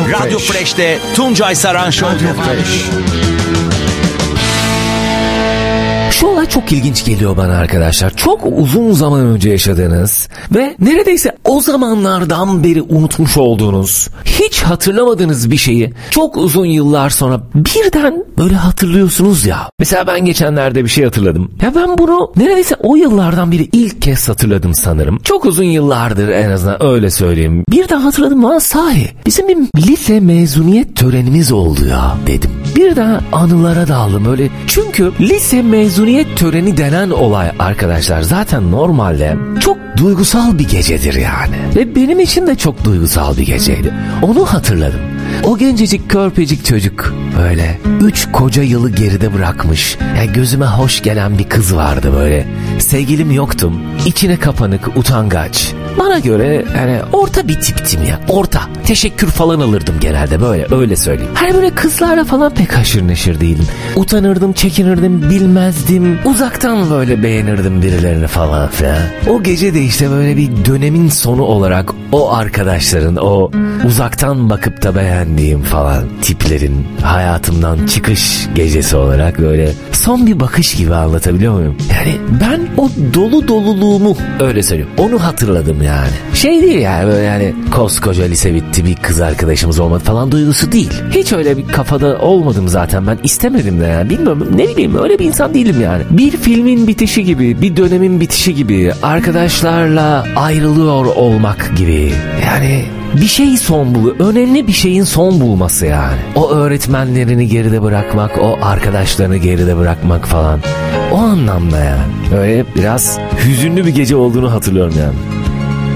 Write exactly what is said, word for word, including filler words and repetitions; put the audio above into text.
Radyo Fresh'te Tuncay Saran Show devam ediyor. Şu olay çok ilginç geliyor bana arkadaşlar. Çok uzun zaman önce yaşadığınız ve neredeyse o zamanlardan beri unutmuş olduğunuz, hiç hatırlamadığınız bir şeyi çok uzun yıllar sonra birden böyle hatırlıyorsunuz ya. Mesela ben geçenlerde bir şey hatırladım. Ya ben bunu neredeyse o yıllardan beri ilk kez hatırladım sanırım. Çok uzun yıllardır, en azından öyle söyleyeyim. Birden hatırladım, lan sahi bizim bir lise mezuniyet törenimiz oldu ya dedim. Birden anılara daldım öyle. Çünkü lise mezuniyet töreni denen olay arkadaşlar zaten normalde çok duygusal bir gecedir yani. Ve benim için de çok duygusal bir geceydi. Onu hatırladım. O gencecik körpecik çocuk böyle üç koca yılı geride bırakmış. Yani gözüme hoş gelen bir kız vardı böyle. Sevgilim yoktum. İçine kapanık, utangaç. Bana göre yani orta bir tiptim ya. Orta. Teşekkür falan alırdım genelde, böyle öyle söyleyeyim. Hani böyle kızlarla falan pek haşır neşir değilim. Utanırdım, çekinirdim, bilmezdim. Uzaktan böyle beğenirdim birilerini falan filan. O gece de işte böyle bir dönemin sonu olarak o arkadaşların, o uzaktan bakıp da beğendiğim falan tiplerin hayatımdan çıkış gecesi olarak böyle son bir bakış gibi, anlatabiliyor muyum? Yani ben o dolu doluluğumu, öyle söyleyeyim, onu hatırladım yani. Şey değil yani, böyle yani koskoca lise bitti, bir kız arkadaşımız olmadı falan duygusu değil. Hiç öyle bir kafada olmadım zaten, ben istemedim de yani, bilmiyorum, ne bileyim, öyle bir insan değilim yani. Bir filmin bitişi gibi, bir dönemin bitişi gibi, arkadaşlarla ayrılıyor olmak gibi yani. Bir şey son buluyor. Önemli bir şeyin son bulması yani. O öğretmenlerini geride bırakmak, o arkadaşlarını geride bırakmak falan. O anlamda yani. Öyle biraz hüzünlü bir gece olduğunu hatırlıyorum yani.